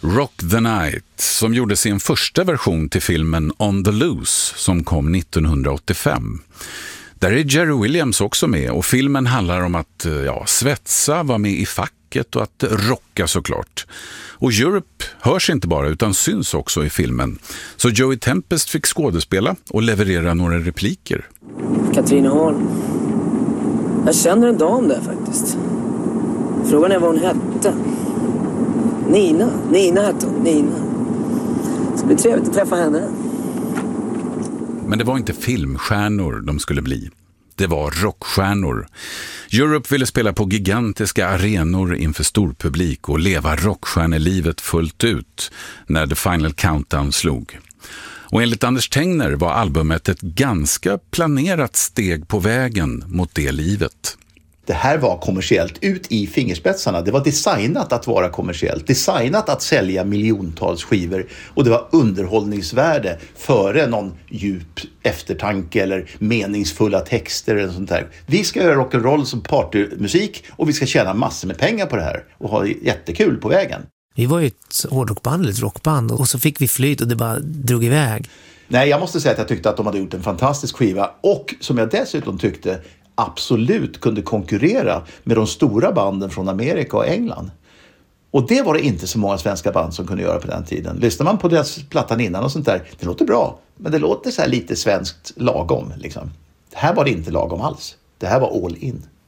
Rock the Night, som gjorde sin första version till filmen On the Loose som kom 1985. Där är Jerry Williams också med och filmen handlar om att svetsa, vara med i facket och att rocka såklart. Och Europe hörs inte bara utan syns också i filmen. Så Joey Tempest fick skådespela och leverera några repliker. Katrineholm. Jag känner en dam där faktiskt. Frågan är vad hon hette. Nina hette hon. Nina. Det ska bli trevligt att träffa henne. Men det var inte filmstjärnor de skulle bli. Det var rockstjärnor. Europe ville spela på gigantiska arenor inför stor publik och leva rockstjärnelivet fullt ut när The Final Countdown slog. Och enligt Anders Tengner var albumet ett ganska planerat steg på vägen mot det livet. Det här var kommersiellt ut i fingerspetsarna. Det var designat att vara kommersiellt. Designat att sälja miljontals skivor. Och det var underhållningsvärde före någon djup eftertanke eller meningsfulla texter eller sånt där. Vi ska göra rock'n'roll som partymusik och vi ska tjäna massor med pengar på det här. Och ha jättekul på vägen. Vi var ju ett hårdrockband, ett rockband. Och så fick vi flyt och det bara drog iväg. Nej, jag måste säga att jag tyckte att de hade gjort en fantastisk skiva. Och som jag dessutom tyckte absolut kunde konkurrera med de stora banden från Amerika och England. Och det var det inte så många svenska band som kunde göra på den tiden. Lyssnar man på deras plattan innan och sånt där, det låter bra. Men det låter så här lite svenskt lagom liksom. Det här var det inte lagom alls. Det här var all in.